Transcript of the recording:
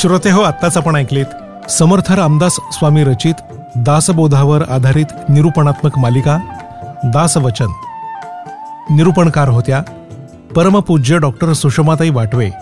श्रोते हो, आत्ताच आपण ऐकलीत समर्थ रामदास स्वामी रचित दासबोधावर आधारित निरूपणात्मक मालिका दासवचन. निरूपणकार होत्या परमपूज्य डॉक्टर सुषमाताई वाटवे.